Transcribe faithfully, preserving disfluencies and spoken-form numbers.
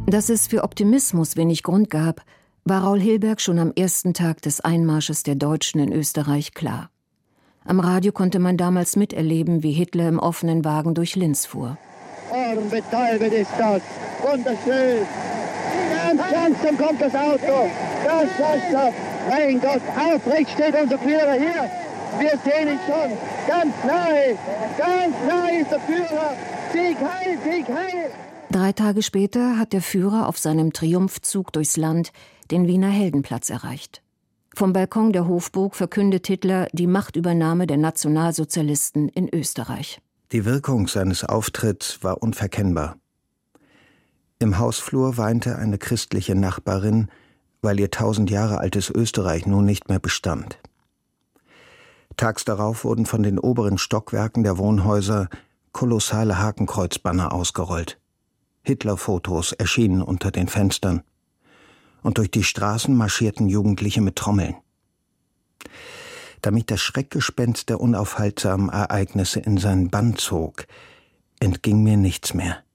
Dass es für Optimismus wenig Grund gab, war Raul Hilberg schon am ersten Tag des Einmarsches der Deutschen in Österreich klar. Am Radio konnte man damals miterleben, wie Hitler im offenen Wagen durch Linz fuhr. Ohrenbetäubend ist das. Wunderschön. Ganz langsam kommt das Auto. Ganz langsam. Mein Gott, aufrecht steht unser Führer hier. Wir sehen ihn schon. Ganz nahe. Ganz nahe ist der Führer. Sieg heil, Sieg heil. Drei Tage später hat der Führer auf seinem Triumphzug durchs Land den Wiener Heldenplatz erreicht. Vom Balkon der Hofburg verkündet Hitler die Machtübernahme der Nationalsozialisten in Österreich. Die Wirkung seines Auftritts war unverkennbar. Im Hausflur weinte eine christliche Nachbarin, weil ihr tausend Jahre altes Österreich nun nicht mehr bestand. Tags darauf wurden von den oberen Stockwerken der Wohnhäuser kolossale Hakenkreuzbanner ausgerollt. Hitlerfotos erschienen unter den Fenstern. Und durch die Straßen marschierten Jugendliche mit Trommeln. Damit das Schreckgespenst der unaufhaltsamen Ereignisse in seinen Bann zog, entging mir nichts mehr.